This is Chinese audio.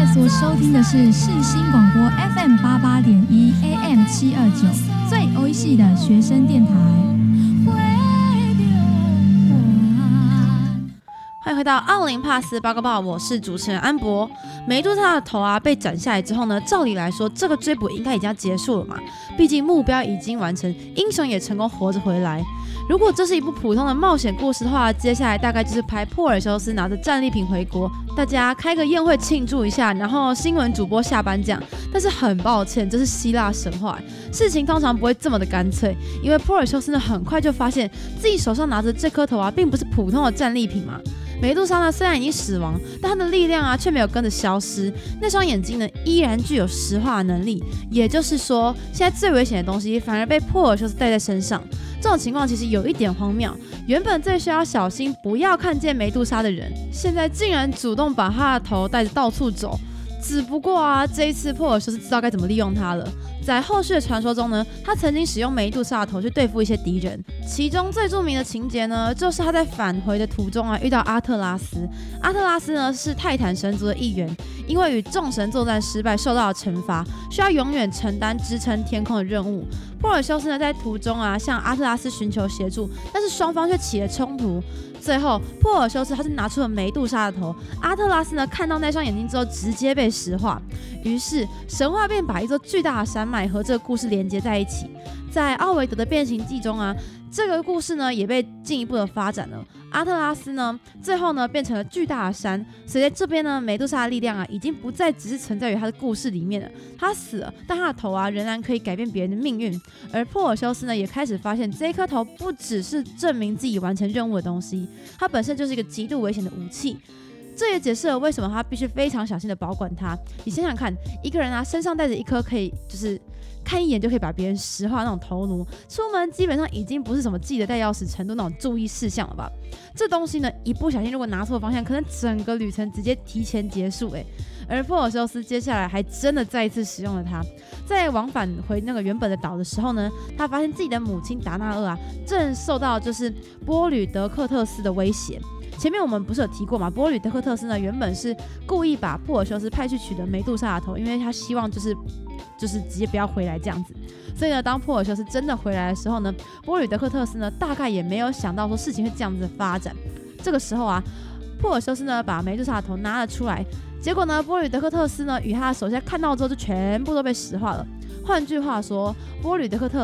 在所收听的是世新广播 FM88.1 AM729 最欧系的学生电台。 欢迎回到奥林帕斯报告报，我是主持人安博。梅杜莎的头被斩下来之后呢，照理来说这个追捕应该已经要结束了嘛，毕竟目标已经完成，英雄也成功活着回来。如果这是一部普通的冒险故事的话，接下来大概就是拍珀尔修斯拿着战利品回国，大家开个宴会庆祝一下，然后新闻主播下颁奖。但是很抱歉，这是希腊神话，事情通常不会这么的干脆，因为珀尔修斯呢很快就发现自己手上拿着这颗头并不是普通的战利品嘛。梅杜莎呢虽然已经死亡，但她的力量却没有跟着消失，那双眼睛呢依然具有石化的能力，也就是说，现在最危险的东西反而被珀尔修斯带在身上。这种情况其实有一点荒谬，原本最需要小心不要看见梅杜莎的人，现在竟然主动把她的头带着到处走。只不过这一次珀尔修斯知道该怎么利用它了。在后续的传说中呢，他曾经使用梅杜莎的头去对付一些敌人，其中最著名的情节呢，就是他在返回的途中遇到阿特拉斯。阿特拉斯呢是泰坦神族的一员，因为与众神作战失败受到了惩罚，需要永远承担支撑天空的任务。珀尔修斯呢在途中向阿特拉斯寻求协助，但是双方却起了冲突。最后珀尔修斯他就拿出了梅杜莎的头，阿特拉斯呢看到那双眼睛之后直接被石化，于是神话便把一座巨大的山脉和这个故事连接在一起。在奥维德的变形记中这个故事呢也被进一步的发展了。阿特拉斯呢最后呢变成了巨大的山，所以在这边呢梅杜莎的力量已经不再只是存在于他的故事里面了。他死了，但他的头仍然可以改变别人的命运。而珀尔修斯呢也开始发现这颗头不只是证明自己完成任务的东西，它本身就是一个极度危险的武器。这也解释了为什么他必须非常小心的保管它。你想想看，一个人身上带着一颗可以就是看一眼就可以把别人石化那种头颅，出门基本上已经不是什么记得带钥匙程度那种注意事项了吧？这东西呢，一不小心如果拿错方向，可能整个旅程直接提前结束而珀尔修斯接下来还真的再一次使用了它。在往返回那个原本的岛的时候呢，他发现自己的母亲达纳厄正受到就是波吕德克特斯的威胁。前面我们不是有提过吗？波吕德克特斯呢原本是故意把珀尔修斯派去取得梅杜莎的头，因为他希望就是直接不要回来这样子。所以呢，当珀尔修斯真的回来的时候呢，波吕德克特斯呢大概也没有想到说事情会这样子的发展。这个时候珀尔修斯呢把梅杜莎的头拿了出来，结果呢波吕德克特斯呢与他的手下看到之后就全部都被石化了。换句话说，波吕德克特